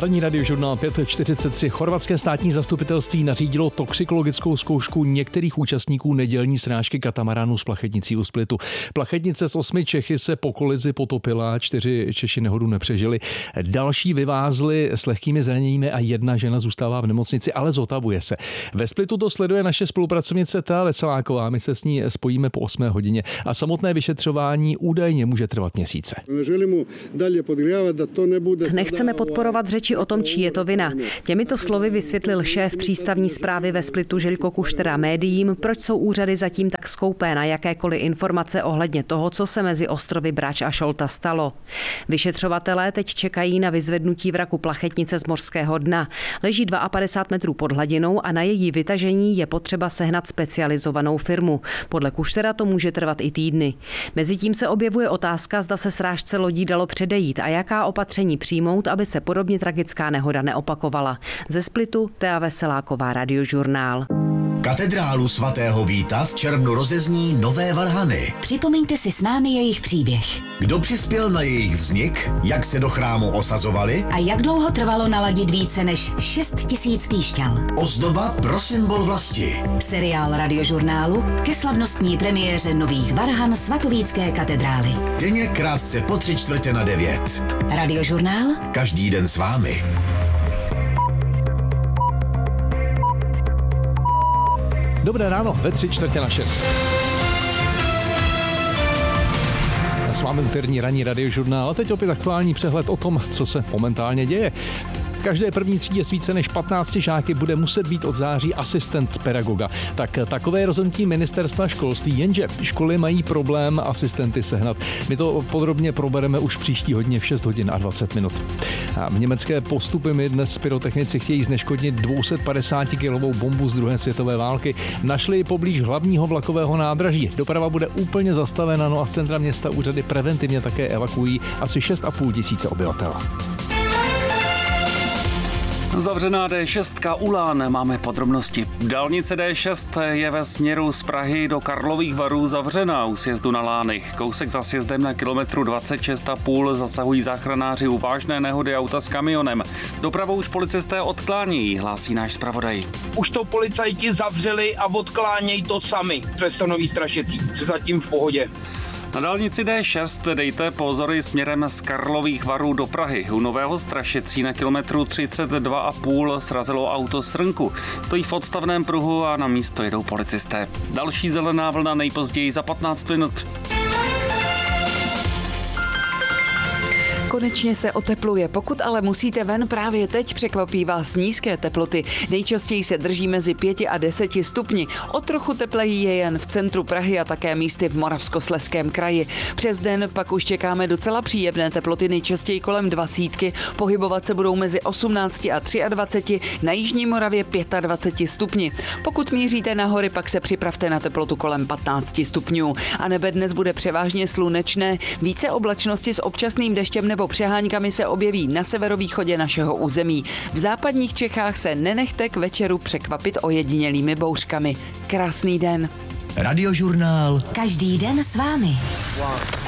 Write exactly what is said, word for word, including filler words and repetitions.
Ranní radiožurnál pět čtyřicet tři. Chorvatské státní zastupitelství nařídilo toxikologickou zkoušku některých účastníků nedělní srážky katamaránu s plachetnicí u Splitu. Plachetnice s osmi Čechy se po kolizi potopila, čtyři Češi nehodu nepřežili. Další vyvázli s lehkými zraněními a jedna žena zůstává v nemocnici, ale zotavuje se. Ve Splitu to sleduje naše spolupracovnice Thea Veseláková. My se s ní spojíme po osmé hodině a samotné vyšetřování údajně může trvat měsíce. Nechceme podporovat řeči o tom, čí je to vina. Těmito slovy vysvětlil šéf přístavní správy ve Splitu Željko Kuštera médiím, proč jsou úřady zatím tak skoupé na jakékoliv informace ohledně toho, co se mezi ostrovy Brač a Šolta stalo. Vyšetřovatelé teď čekají na vyzvednutí vraku plachetnice z mořského dna. Leží padesát dva metrů pod hladinou a na její vytažení je potřeba sehnat specializovanou firmu. Podle Kuštera to může trvat i týdny. Mezitím se objevuje otázka, zda se srážce lodí dalo předejít a jaká opatření přijmout, aby se podobně tragická nehoda neopakovala. Ze Splitu Thea Veseláková, Radiožurnál. Katedrálu svatého Víta v červnu rozezní nové varhany. Připomeňte si s námi jejich příběh. Kdo přispěl na jejich vznik, jak se do chrámu osazovali a jak dlouho trvalo naladit více než šest tisíc píšťal. Ozdoba pro symbol vlasti. Seriál Radiožurnálu ke slavnostní premiéře nových varhan svatovícké katedrály. Denně krátce po tři čtvrtě na devět. Radiožurnál. Každý den s vámi. Dobré ráno, ve tři čtvrtě na šest. S vámi úterní ranní radiožurnál a teď opět aktuální přehled o tom, co se momentálně děje. V každé první třídě s více než patnácti žáky bude muset být od září asistent pedagoga. Tak takové rozhodnutí ministerstva školství, jenže školy mají problém asistenty sehnat. My to podrobně probereme už příští hodině v šest hodin a dvacet minut. A v německé postupy mi dnes pyrotechnici chtějí zneškodnit dvě stě padesát kilovou bombu z druhé světové války. Našli ji poblíž hlavního vlakového nádraží. Doprava bude úplně zastavena, no a z centra města úřady preventivně také evakuují asi šest a půl tisíce obyvatel. Zavřená D šest u Lán, máme podrobnosti. Dálnice D šest je ve směru z Prahy do Karlových Varů zavřená u sjezdu na Lány. Kousek za sjezdem na kilometru dvacet šest a půl zasahují záchranáři u vážné nehody auta s kamionem. Dopravu už policisté odklání, hlásí náš zpravodaj. Už to policajti zavřeli a odklánějí to sami. Přesto Nový Strašecí, zatím v pohodě. Na dálnici D šest dejte pozory směrem z Karlových Varů do Prahy. U Nového Strašecí na kilometru třicet dva a půl srazilo auto srnku. Stojí v odstavném pruhu a na místo jedou policisté. Další zelená vlna nejpozději za patnáct minut. Konečně se otepluje, pokud ale musíte ven právě teď, překvapí vás nízké teploty. Nejčastěji se drží mezi pěti a deseti stupni. O trochu tepleji je jen v centru Prahy a také místy v Moravskoslezském kraji. Přes den pak už čekáme docela příjemné teploty, nejčastěji kolem dvacítky. Pohybovat se budou mezi osmnácti a dvaceti tři, na jižní Moravě dvaceti pěti stupni. Pokud míříte na hory, pak se připravte na teplotu kolem patnácti stupňů. A nebe dnes bude převážně slunečné, více oblačnosti s občasným deštěm nebo přeháňkami se objeví na severovýchodě našeho území. V západních Čechách se nenechte k večeru překvapit ojedinělými bouřkami. Krásný den. Radiožurnál. Každý den s vámi. Wow.